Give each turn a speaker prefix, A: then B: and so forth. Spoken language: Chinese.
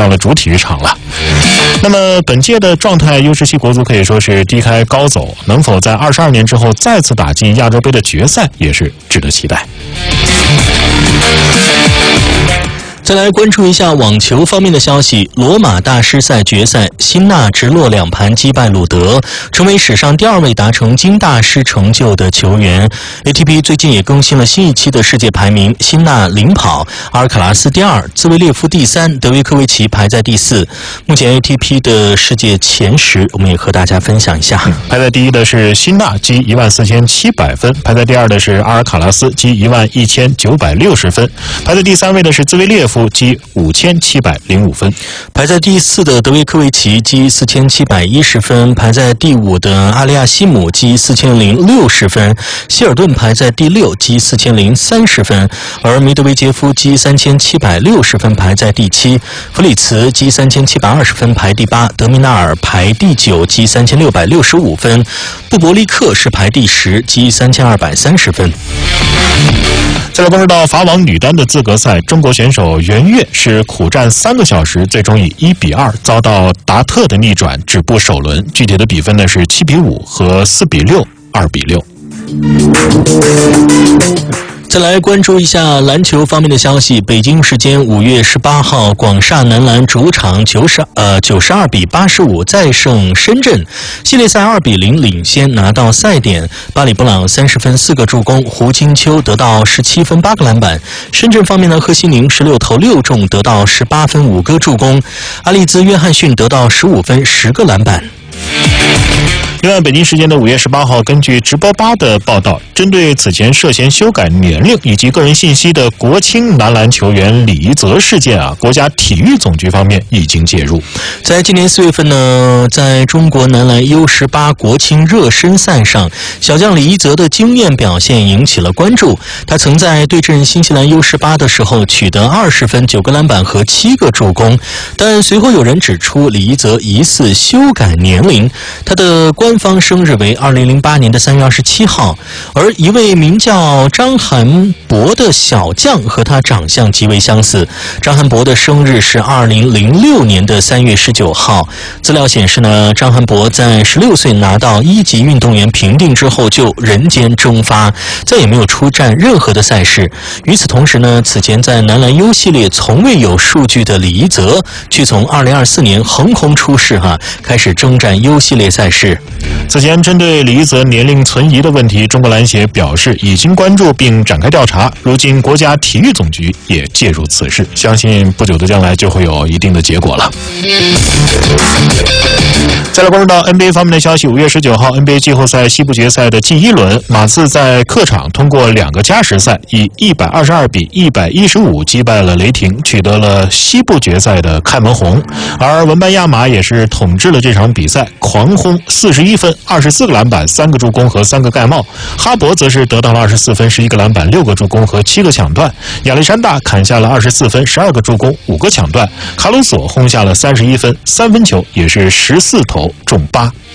A: 到了主体育场了。那么本届的状态U17国足可以说是低开高走，能否在22年之后再次打进亚洲杯的决赛也是值得期待。
B: 再来关注一下网球方面的消息，罗马大师赛决赛，辛纳直落2盘击败鲁德，成为史上第2位达成金大师成就的球员。ATP 最近也更新了新一期的世界排名，辛纳领跑，阿尔卡拉斯第2，兹维列夫第3，德维科维奇排在第4。目前 ATP 的世界前10，我们也和大家分享一下。
A: 排在第1的是辛纳，积14700分；排在第2的是阿尔卡拉斯，积11960分；排在第3位的是兹维列夫，积5705分；
B: 排在第4的德维科维奇积4710分；排在第5的阿利亚西姆积4060分；希尔顿排在第6，积4030分；而梅德韦杰夫积3760分排在第7，弗里茨积3720分排第8，德米纳尔排第9，积3665分；布伯利克是排第10，积3230分。
A: 再来关注到法网女单的资格赛，中国选手袁悦是苦战3个小时，最终以1-2遭到达特的逆转，止步首轮。具体的比分呢是7-5和4-6、2-6。
B: 再来关注一下篮球方面的消息。北京时间5月18号，广厦男篮主场92-85再胜深圳，系列赛2-0领先，拿到赛点。巴里布朗30分4个助攻，胡金秋得到17分8个篮板。深圳方面呢，贺西宁16投6中，得到18分5个助攻，阿利兹约翰逊得到15分10个篮板。
A: 另外，北京时间的5月18号，根据直播吧的报道，针对此前涉嫌修改年龄以及个人信息的国青男篮球员李一泽事件国家体育总局方面已经介入。
B: 在今年4月份呢，在中国男篮 U18 国青热身赛上，小将李一泽的惊艳表现引起了关注。他曾在对阵新西兰 U18 的时候取得20分、9个篮板和7个助攻，但随后有人指出李一泽疑似修改年龄，他的官方生日为2008年的3月27号，而一位名叫张涵博的小将和他长相极为相似。张涵博的生日是2006年的3月19号。资料显示呢，张涵博在16岁拿到1级运动员评定之后就人间蒸发，再也没有出战任何的赛事。与此同时呢，此前在男篮 U 系列从未有数据的李一泽，却从2024年横空出世开始征战 U 系列赛事。
A: 此前针对李一泽年龄存疑的问题，中国篮协表示已经关注并展开调查，如今国家体育总局也介入此事，相信不久的将来就会有一定的结果了。再来关注到 NBA 方面的消息，5月19号 NBA 季后赛西部决赛的第1轮，马刺在客场通过2个加时赛，以122-115击败了雷霆，取得了西部决赛的开门红。而文班亚马也是统治了这场比赛，狂轰41分、24个篮板、3个助攻和3个盖帽。哈伯则是得到了24分、11个篮板、6个助攻和7个抢断。亚历山大砍下了24分、12个助攻、5个抢断。卡鲁索轰下了31分，3分球也是14投中8。